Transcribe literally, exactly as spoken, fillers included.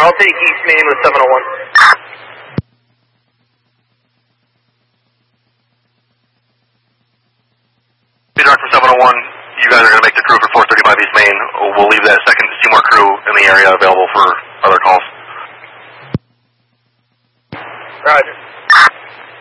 I'll take East Main with seven oh one. Direct from seven oh one, you guys are going to make the crew for four thirty-five East Main. We'll leave that second Seymour crew in the area available for other calls. Roger.